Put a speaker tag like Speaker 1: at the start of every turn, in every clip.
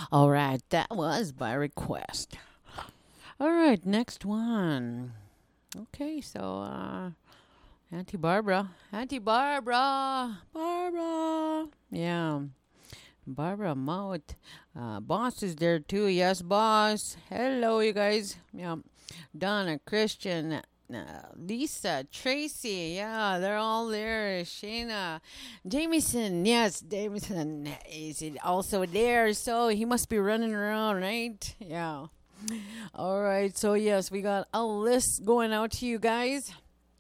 Speaker 1: All right, that was by request. All right, next one. Okay, so Auntie Barbara. Yeah, Barbara Mout. Boss is there too. Yes, boss. Hello, you guys. Yeah, Donna, Christian, Lisa, Tracy. Yeah, they're all there. Shayna, Jameson. Yes, Jameson is also there. So he must be running around, right? Yeah. All right. So yes, we got a list going out to you guys.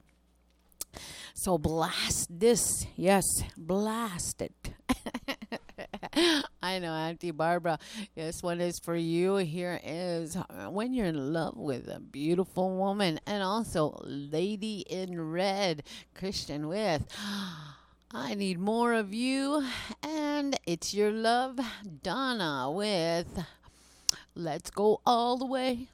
Speaker 1: So blast this. Yes, blast it. I know, Auntie Barbara. This one is for you. Here is when you're in love with a beautiful woman, and also Lady in Red, Christian with I Need More of You, and It's Your Love, Donna with Let's Go All the Way.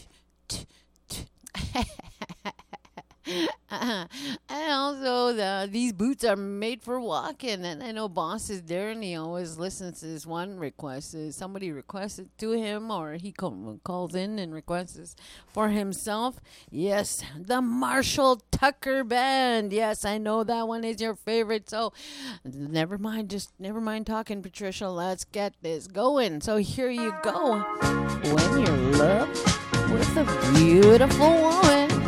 Speaker 1: And also, these boots are made for walking. And I know Boss is there, and he always listens to this one request. Somebody requests it to him, or he calls in and requests it for himself. Yes, the Marshall Tucker Band. Yes, I know that one is your favorite. So never mind, just never mind talking, Patricia. Let's get this going. So here you go. When you're in love with a beautiful woman.